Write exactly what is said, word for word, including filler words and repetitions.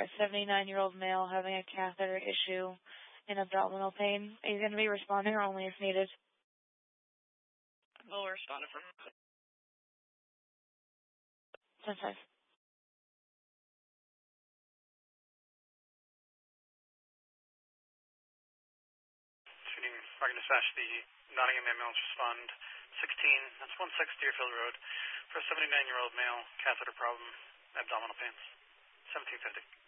a seventy-nine-year-old male having a catheter issue and abdominal pain. Are you going to be responding or only if needed? We'll respond if we're... ten five. Shooting, Marking Dispatch, the Nottingham ambulance respond sixteen, that's one six Deerfield Road, for a seventy-nine-year-old male, catheter problem, abdominal pains, seventeen fifty.